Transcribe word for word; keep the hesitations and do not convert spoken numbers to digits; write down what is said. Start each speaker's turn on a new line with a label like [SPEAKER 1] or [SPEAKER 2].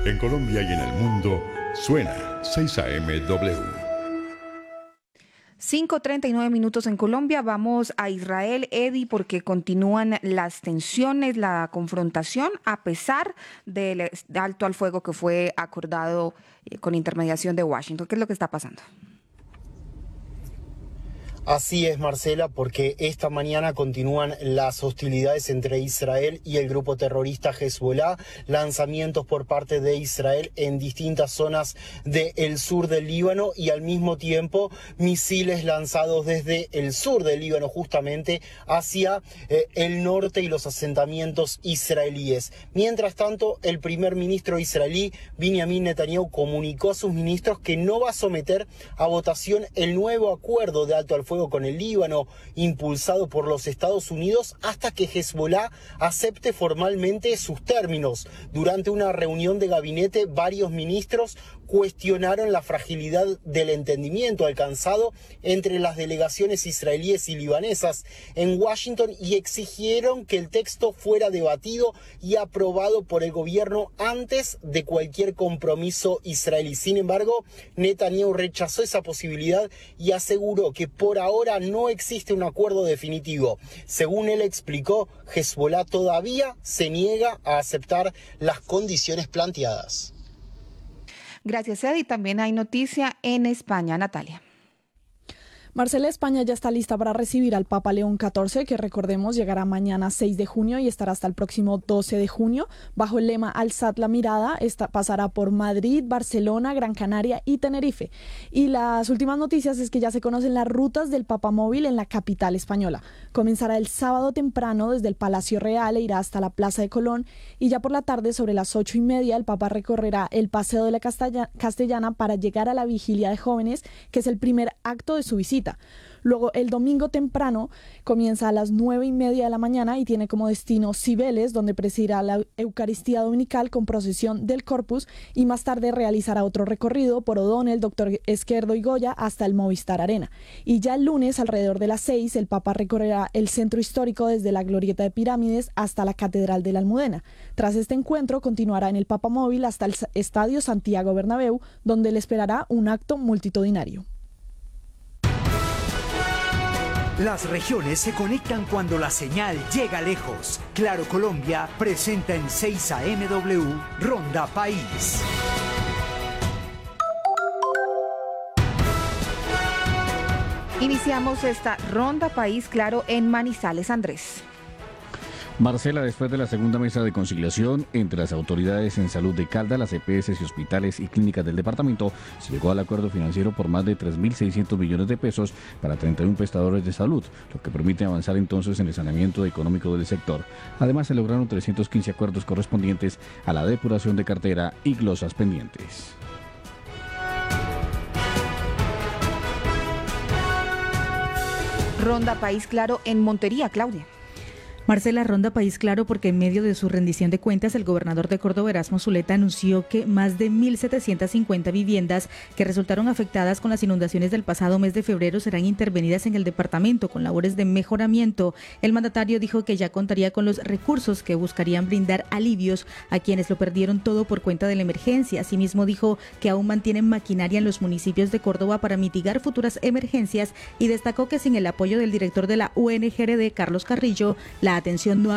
[SPEAKER 1] En Colombia y en el mundo, suena seis A M W.
[SPEAKER 2] cinco treinta y nueve minutos en Colombia. Vamos a Israel, Eddie, porque continúan las tensiones, la confrontación, a pesar del alto al fuego que fue acordado con intermediación de Washington. ¿Qué es lo que está pasando?
[SPEAKER 3] Así es, Marcela, porque esta mañana continúan las hostilidades entre Israel y el grupo terrorista Hezbollah, lanzamientos por parte de Israel en distintas zonas del sur del Líbano y al mismo tiempo misiles lanzados desde el sur del Líbano justamente hacia eh, el norte y los asentamientos israelíes. Mientras tanto, el primer ministro israelí, Benjamin Netanyahu, comunicó a sus ministros que no va a someter a votación el nuevo acuerdo de alto al fuego con el Líbano, impulsado por los Estados Unidos, hasta que Hezbollah acepte formalmente sus términos. Durante una reunión de gabinete, varios ministros cuestionaron la fragilidad del entendimiento alcanzado entre las delegaciones israelíes y libanesas en Washington y exigieron que el texto fuera debatido y aprobado por el gobierno antes de cualquier compromiso israelí. Sin embargo, Netanyahu rechazó esa posibilidad y aseguró que por ahora no existe un acuerdo definitivo. Según él explicó, Hezbollah todavía se niega a aceptar las condiciones planteadas.
[SPEAKER 2] Gracias, Eddie. También hay noticia en España. Natalia.
[SPEAKER 4] Marcela, España ya está lista para recibir al Papa León catorce, que recordemos llegará mañana seis de junio y estará hasta el próximo doce de junio. Bajo el lema Alzad la mirada, esta pasará por Madrid, Barcelona, Gran Canaria y Tenerife. Y las últimas noticias es que ya se conocen las rutas del Papa Móvil en la capital española. Comenzará el sábado temprano desde el Palacio Real e irá hasta la Plaza de Colón, y ya por la tarde, sobre las ocho y media, el Papa recorrerá el Paseo de la Castellana para llegar a la Vigilia de Jóvenes, que es el primer acto de su visita. Luego, el domingo temprano comienza a las nueve y media de la mañana y tiene como destino Cibeles, donde presidirá la Eucaristía Dominical con procesión del Corpus, y más tarde realizará otro recorrido por O'Donnell, Doctor Esquerdo y Goya hasta el Movistar Arena. Y ya el lunes, alrededor de las seis, el Papa recorrerá el centro histórico desde la Glorieta de Pirámides hasta la Catedral de la Almudena. Tras este encuentro, continuará en el Papa Móvil hasta el Estadio Santiago Bernabéu, donde le esperará un acto multitudinario.
[SPEAKER 5] Las regiones se conectan cuando la señal llega lejos. Claro Colombia presenta en seis A M W Ronda País.
[SPEAKER 2] Iniciamos esta Ronda País, Claro, en Manizales. Andrés.
[SPEAKER 6] Marcela, después de la segunda mesa de conciliación entre las autoridades en salud de Caldas, las E P S y hospitales y clínicas del departamento, se llegó al acuerdo financiero por más de tres mil seiscientos millones de pesos para treinta y uno prestadores de salud, lo que permite avanzar entonces en el saneamiento económico del sector. Además, se lograron trescientos quince acuerdos correspondientes a la depuración de cartera y glosas pendientes.
[SPEAKER 2] Ronda País, Claro, en Montería. Claudia.
[SPEAKER 7] Marcela, Ronda País Claro, porque en medio de su rendición de cuentas, el gobernador de Córdoba, Erasmo Zuleta, anunció que más de mil setecientas cincuenta viviendas que resultaron afectadas con las inundaciones del pasado mes de febrero serán intervenidas en el departamento con labores de mejoramiento. El mandatario dijo que ya contaría con los recursos que buscarían brindar alivios a quienes lo perdieron todo por cuenta de la emergencia. Asimismo, dijo que aún mantienen maquinaria en los municipios de Córdoba para mitigar futuras emergencias y destacó que sin el apoyo del director de la U N G R D, Carlos Carrillo, la atención no